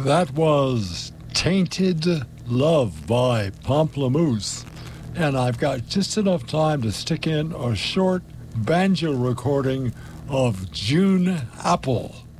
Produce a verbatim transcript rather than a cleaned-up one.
That was Tainted Love by Pamplemousse. And I've got just enough time to stick in a short banjo recording of June Apple.